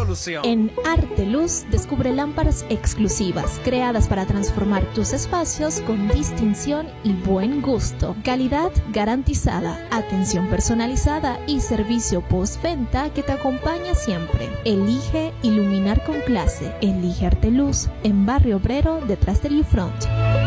solución. En Arteluz descubre lámparas exclusivas creadas para transformar tus espacios con distinción y buen gusto. Calidad garantizada, atención personalizada y servicio postventa que te acompaña siempre. Elige iluminar con clase. Elige Arteluz en Barrio Obrero detrás del U-Front.